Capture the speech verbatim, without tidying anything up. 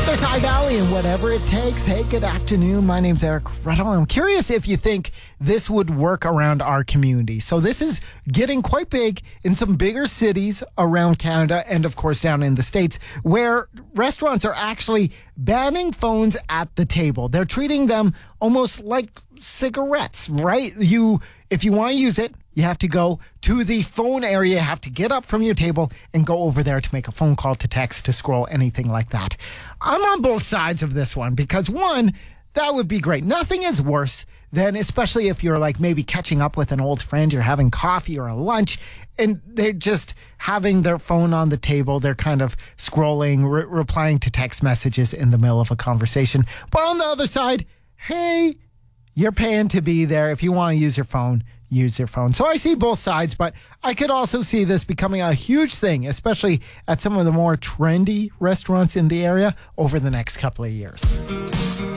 There's High Valley and whatever it takes. Hey, good afternoon. My name's Eric Ruddle. I'm curious if you think this would work around our community. So this is getting quite big in some bigger cities around Canada and, of course, down in the States, where restaurants are actually banning phones at the table. They're treating them almost like cigarettes, right? You, if you want to use it, you have to go to the phone area. You have to get up from your table and go over there to make a phone call, to text, to scroll, anything like that. I'm on both sides of this one because, one, that would be great. Nothing is worse than, especially if you're like maybe catching up with an old friend, you're having coffee or a lunch, and they're just having their phone on the table. They're kind of scrolling, re- replying to text messages in the middle of a conversation. But on the other side, hey, you're paying to be there. If you want to use your phone, use your phone. So I see both sides, but I could also see this becoming a huge thing, especially at some of the more trendy restaurants in the area over the next couple of years.